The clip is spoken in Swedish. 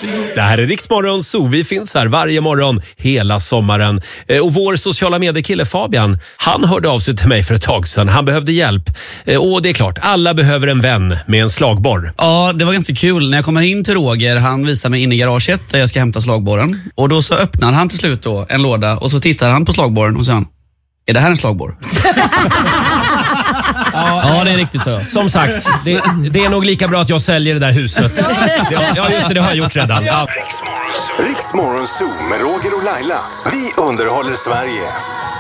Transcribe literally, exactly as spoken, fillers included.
Det här är Riksmorgon Zoo. Vi finns här varje morgon hela sommaren. Och vår sociala mediekille Fabian, han hörde av sig till mig för ett tag sedan. Han behövde hjälp. Och det är klart, alla behöver en vän med en slagborr. Ja, det var ganska kul. När jag kommer in till Roger, han visar mig in i garaget där jag ska hämta slagborren. Och då så öppnar han till slut då en låda och så tittar han på slagborren och säger: är det här en slagborr? Ja, ja, det är riktigt så. Som sagt, det, det är nog lika bra att jag säljer det där huset. Ja, just det, det har jag gjort redan. Ja. Riksmorgon Zoo med Roger och Laila. Vi underhåller Sverige.